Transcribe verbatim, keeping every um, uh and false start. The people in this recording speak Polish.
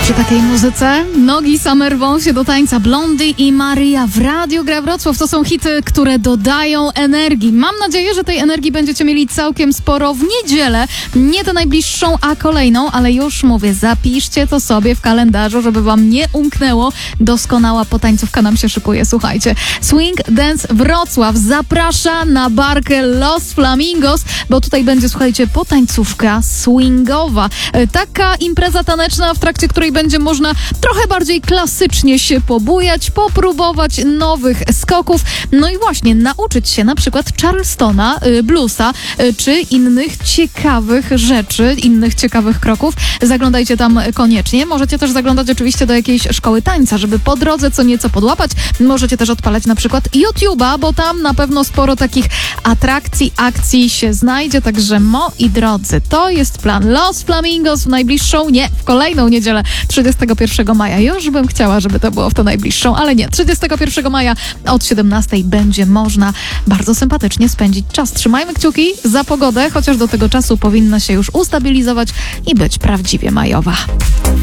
Przy takiej muzyce nogi same rwą się do tańca. Blondy i Maria w Radiu Gra Wrocław. To są hity, które dodają energii. Mam nadzieję, że tej energii będziecie mieli całkiem sporo w niedzielę. Nie tę najbliższą, a kolejną, ale już mówię, zapiszcie to sobie w kalendarzu, żeby wam nie umknęło. Doskonała potańcówka nam się szykuje. Słuchajcie, Swing Dance Wrocław zaprasza na barkę Los Flamingos, bo tutaj będzie, słuchajcie, potańcówka swingowa. Taka impreza taneczna, w trakcie której będzie można trochę bardziej klasycznie się pobujać, popróbować nowych skoków, no i właśnie nauczyć się na przykład Charlestona, y, bluesa, y, czy innych ciekawych rzeczy, innych ciekawych kroków. Zaglądajcie tam koniecznie. Możecie też zaglądać oczywiście do jakiejś szkoły tańca, żeby po drodze co nieco podłapać. Możecie też odpalać na przykład YouTube'a, bo tam na pewno sporo takich atrakcji, akcji się znajdzie, także moi drodzy, to jest plan. Los Flamingos w najbliższą, nie, w kolejną niedzielę, trzydziestego pierwszego maja. Już bym chciała, żeby to było w tę najbliższą, ale nie. trzydziestego pierwszego maja od siedemnastej będzie można bardzo sympatycznie spędzić czas. Trzymajmy kciuki za pogodę, chociaż do tego czasu powinna się już ustabilizować i być prawdziwie majowa.